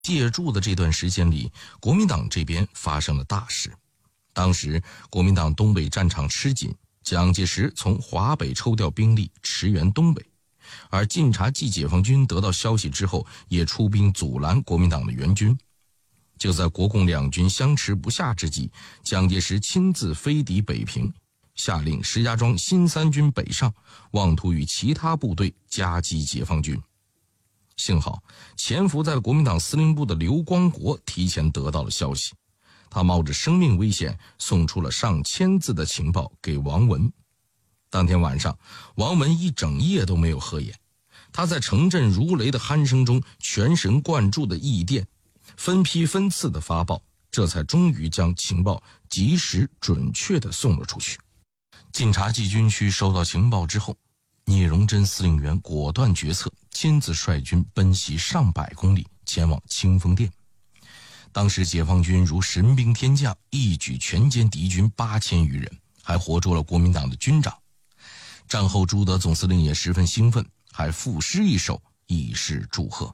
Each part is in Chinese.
借住的这段时间里，国民党这边发生了大事。当时国民党东北战场吃紧，蒋介石从华北抽调兵力驰援东北，而晋察冀解放军得到消息之后，也出兵阻拦国民党的援军。就在国共两军相持不下之际，蒋介石亲自飞抵北平，下令石家庄新三军北上，妄图与其他部队夹击解放军。幸好潜伏在国民党司令部的刘光国提前得到了消息，他冒着生命危险送出了上千字的情报给王文。当天晚上，王文一整夜都没有合眼，他在城镇如雷的鼾声中全神贯注地译电，分批分次地发报，这才终于将情报及时准确地送了出去。晋察冀军区收到情报之后，聂荣臻司令员果断决策，亲自率军奔袭上百公里，前往清风店。当时解放军如神兵天降，一举全歼敌军8000余人，还活捉了国民党的军长。战后朱德总司令也十分兴奋，还赋诗一首以示祝贺。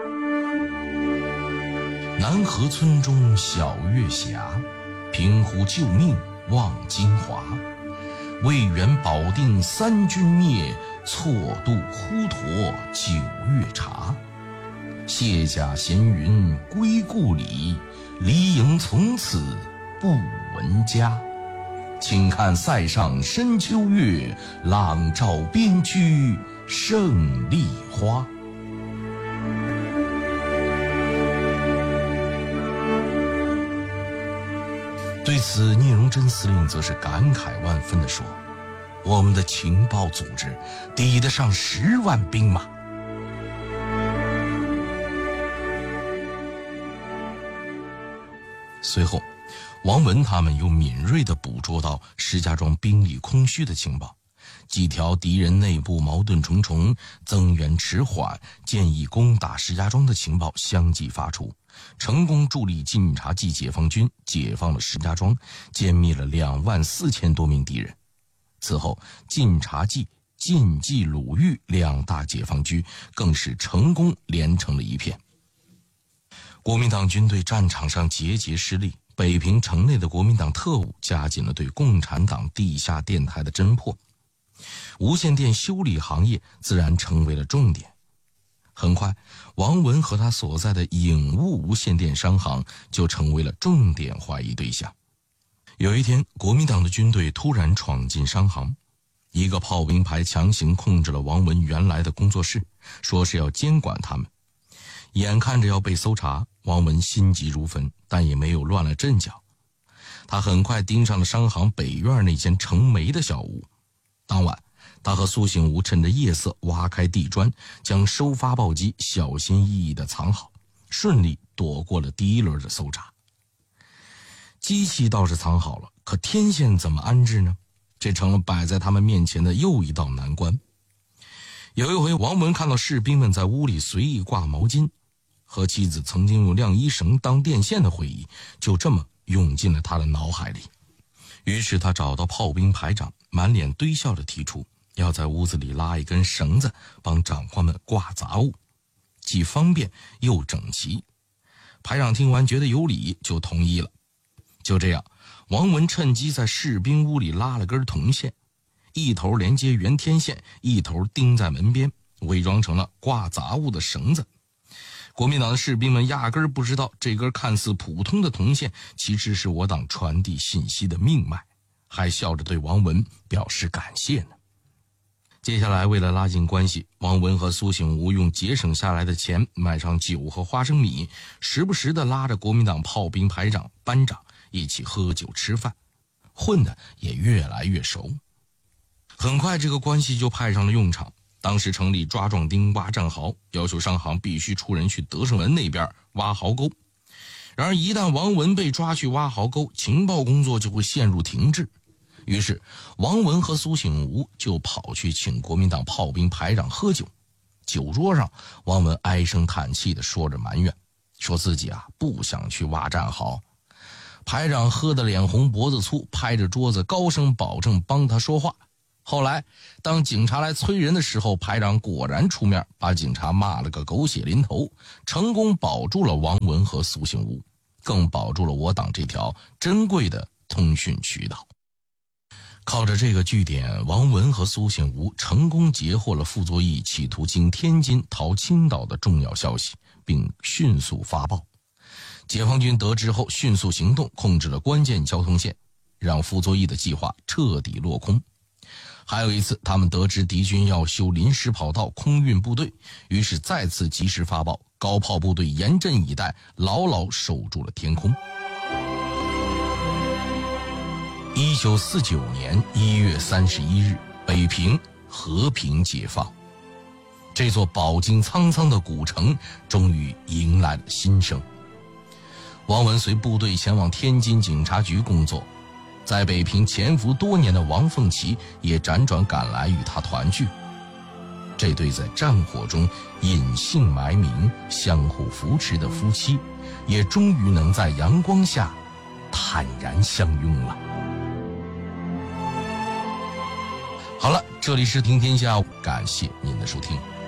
南河村中小月霞，平湖救命望京华。魏元保定三军灭，错渡滹沱九月茶。卸甲闲云归故里，离营从此不闻家。请看塞上深秋月，朗照边区胜利花。对此，聂荣臻司令则是感慨万分地说：“我们的情报组织抵得上10万兵马。”随后，王文他们又敏锐地捕捉到石家庄兵力空虚的情报，几条敌人内部矛盾重重、增援迟缓、建议攻打石家庄的情报相继发出，成功助力晋察冀解放军解放了石家庄，歼灭了24000多名敌人。此后，晋察冀、晋冀鲁豫两大解放区更是成功连成了一片。国民党军队战场上节节失利，北平城内的国民党特务加紧了对共产党地下电台的侦破，无线电修理行业自然成为了重点。很快，王文和他所在的影物无线电商行就成为了重点怀疑对象。有一天，国民党的军队突然闯进商行，一个炮兵排强行控制了王文原来的工作室，说是要监管他们。眼看着要被搜查，王文心急如焚，但也没有乱了阵脚。他很快盯上了商行北院那间盛煤的小屋。当晚，他和苏醒吾趁着夜色挖开地砖，将收发报机小心翼翼地藏好，顺利躲过了第一轮的搜查。机器倒是藏好了，可天线怎么安置呢？这成了摆在他们面前的又一道难关。有一回，王文看到士兵们在屋里随意挂毛巾，和妻子曾经用晾衣绳当电线的回忆就这么涌进了他的脑海里。于是他找到炮兵排长，满脸堆笑地提出要在屋子里拉一根绳子，帮长官们挂杂物，既方便又整齐。排长听完觉得有理，就同意了。就这样，王文趁机在士兵屋里拉了根铜线，一头连接原天线，一头钉在门边，伪装成了挂杂物的绳子。国民党的士兵们压根儿不知道，这根看似普通的铜线其实是我党传递信息的命脉，还笑着对王文表示感谢呢。接下来，为了拉近关系，王文和苏醒吾用节省下来的钱买上酒和花生米，时不时地拉着国民党炮兵排长、班长一起喝酒吃饭，混得也越来越熟。很快，这个关系就派上了用场。当时城里抓壮丁、挖战壕，要求商行必须出人去德胜门那边挖壕沟。然而一旦王文被抓去挖壕沟，情报工作就会陷入停滞。于是王文和苏醒吾就跑去请国民党炮兵排长喝酒。酒桌上，王文唉声叹气地说着埋怨，说自己不想去挖战壕。排长喝得脸红脖子粗，拍着桌子高声保证帮他说话。 后来当警察来催人的时候，排长果然出面把警察骂了个狗血淋头，成功保住了王文和苏醒吾，更保住了我党这条珍贵的通讯渠道。靠着这个据点，王文和苏醒吾成功截获了傅作义企图经天津逃青岛的重要消息，并迅速发报。解放军得知后迅速行动，控制了关键交通线，让傅作义的计划彻底落空。还有一次，他们得知敌军要修临时跑道空运部队，于是再次及时发报，高炮部队严阵以待，牢牢守住了天空。1949年1月31日，北平和平解放。这座饱经沧桑的古城终于迎来了新生。王文随部队前往天津警察局工作，在北平潜伏多年的王凤岐也辗转赶来与他团聚。这对在战火中隐姓埋名、相互扶持的夫妻，也终于能在阳光下坦然相拥了。好了，这里是听天下，感谢您的收听。